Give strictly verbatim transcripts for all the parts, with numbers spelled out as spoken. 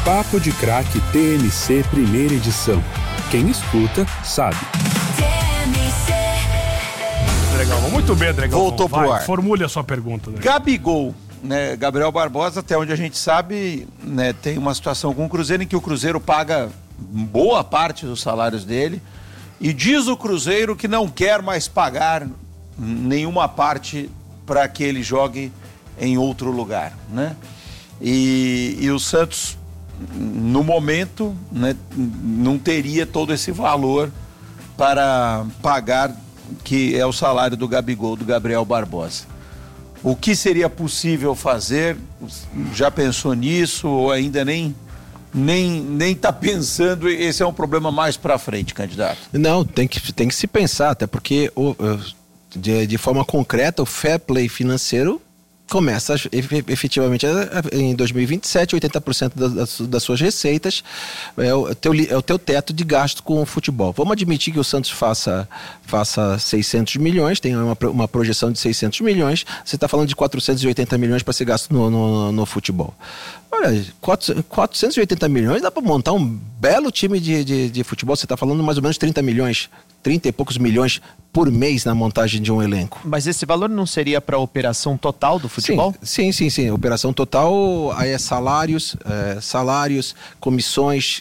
Papo de Craque T M C primeira edição. Quem escuta, sabe. Legal, muito bem, Dragão. Voltou Vai, pro ar. Formule a sua pergunta, Dragão. Gabigol, né? Gabriel Barbosa, até onde a gente sabe, né, tem uma situação com o Cruzeiro em que o Cruzeiro paga boa parte dos salários dele e diz o Cruzeiro que não quer mais pagar nenhuma parte para que ele jogue em outro lugar, né? E, e o Santos, no momento, né, não teria todo esse valor para pagar, que é o salário do Gabigol, do Gabriel Barbosa. O que seria possível fazer? Já pensou nisso ou ainda nem nem nem está pensando? Esse é um problema mais para frente, candidato. Não, tem que, tem que se pensar, até porque o, de, de forma concreta o fair play financeiro começa efetivamente em dois mil e vinte e sete, oitenta por cento das, das suas receitas é o, teu, é o teu teto de gasto com o futebol. Vamos admitir que o Santos faça, faça seiscentos milhões, tem uma, uma projeção de seiscentos milhões, você está falando de quatrocentos e oitenta milhões para ser gasto no, no, no futebol. Olha, quatrocentos e oitenta milhões dá para montar um belo time de, de, de futebol. Você está falando mais ou menos trinta milhões, trinta e poucos milhões por mês na montagem de um elenco. Mas esse valor não seria para a operação total do futebol? Sim, sim, sim, sim. Operação total aí é salários, é, salários, comissões,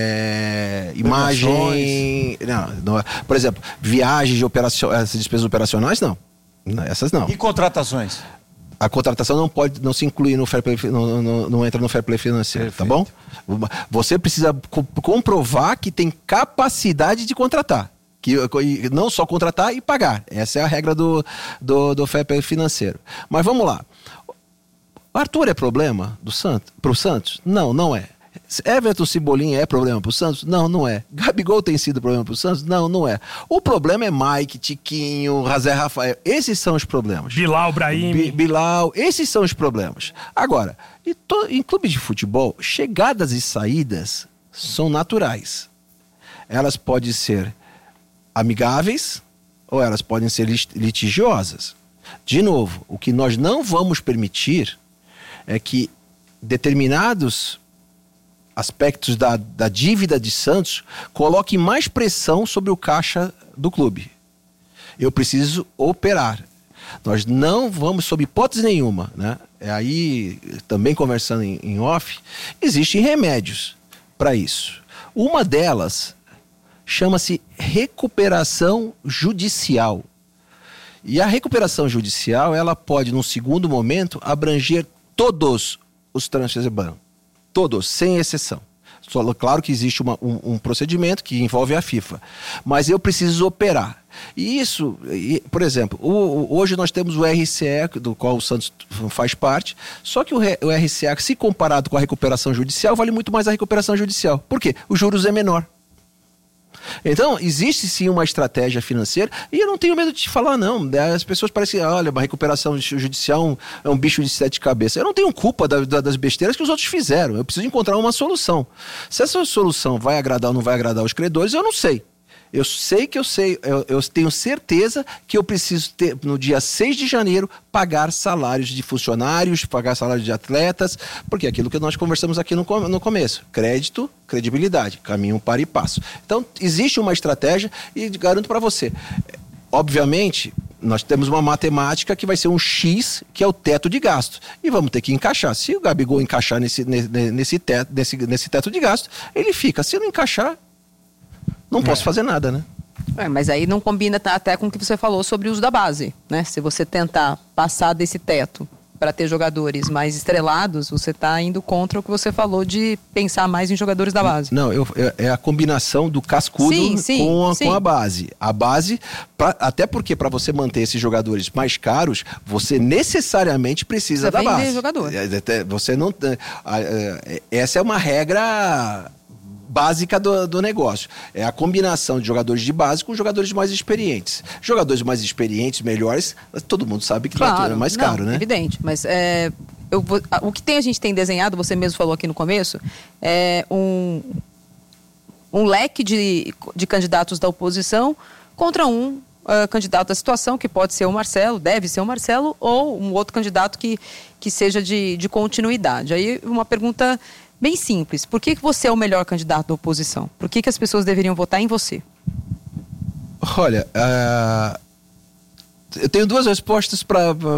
é, imagem. Não, não, por exemplo, viagens de operação, essas despesas operacionais, não. Essas não. E contratações? A contratação não pode, não se inclui no fair play, não, não, não entra no fair play financeiro, perfeito. Tá bom? Você precisa co- comprovar que tem capacidade de contratar. Que, não só contratar e pagar. Essa é a regra do, do, do fair play financeiro. Mas vamos lá. Arthur é problema do Santos, pro Santos? Não, não é. Everton Cebolinha é problema pro Santos? Não, não é. Gabigol tem sido problema pro Santos? Não, não é. O problema é Mike, Tiquinho, Razé Rafael. Esses são os problemas. Bilal, Brahim. B- Bilal, esses são os problemas. Agora, em, to- em clubes de futebol, chegadas e saídas são naturais. Elas podem ser amigáveis ou elas podem ser litigiosas. De novo, o que nós não vamos permitir é que determinados aspectos da, da dívida de Santos coloquem mais pressão sobre o caixa do clube. Eu preciso operar. Nós não vamos, sob hipótese nenhuma, né? É aí, também conversando em, em off, existem remédios para isso. Uma delas chama-se recuperação judicial. E a recuperação judicial, ela pode, num segundo momento, abranger todos os transfers banco. Todos, sem exceção. Só, claro que existe uma, um, um procedimento que envolve a FIFA. Mas eu preciso operar. E isso, e, por exemplo, o, o, hoje nós temos o R C E, do qual o Santos faz parte, só que o, o R C E, se comparado com a recuperação judicial, vale muito mais a recuperação judicial. Por quê? Os juros é menor. Então, existe sim uma estratégia financeira e eu não tenho medo de te falar, não. As pessoas parecem que, olha, uma recuperação judicial é um bicho de sete cabeças. Eu não tenho culpa da, da, das besteiras que os outros fizeram. Eu preciso encontrar uma solução. Se essa solução vai agradar ou não vai agradar os credores, eu não sei. Eu sei que eu sei, eu, eu tenho certeza que eu preciso ter, no dia seis de janeiro, pagar salários de funcionários, pagar salários de atletas, porque é aquilo que nós conversamos aqui no, no começo. Crédito, credibilidade, caminho para e passo. Então, existe uma estratégia e garanto para você. Obviamente, nós temos uma matemática que vai ser um X, que é o teto de gasto. E vamos ter que encaixar. Se o Gabigol encaixar nesse, nesse, teto, nesse, nesse teto de gasto, ele fica. Se não encaixar, não posso é. fazer nada, né? É, mas aí não combina até com o que você falou sobre o uso da base, né? Se você tentar passar desse teto para ter jogadores mais estrelados, você está indo contra o que você falou de pensar mais em jogadores da base. Não, eu, é a combinação do cascudo sim, sim, com, a, sim. com a base. A base, pra, até porque para você manter esses jogadores mais caros, você necessariamente precisa, precisa da base. Jogador. Você não, essa é uma regra básica do, do negócio. É a combinação de jogadores de base com jogadores mais experientes. Jogadores mais experientes, melhores, todo mundo sabe que claro, é mais caro, não, né? Evidente, mas é, eu vou, o que tem, a gente tem desenhado, você mesmo falou aqui no começo, é um, um leque de, de candidatos da oposição contra um uh, candidato da situação, que pode ser o Marcelo, deve ser o Marcelo, ou um outro candidato que, que seja de, de continuidade. Aí uma pergunta Bem simples. Por que que você é o melhor candidato da oposição? Por que que as pessoas deveriam votar em você? Olha, ah, eu tenho duas respostas para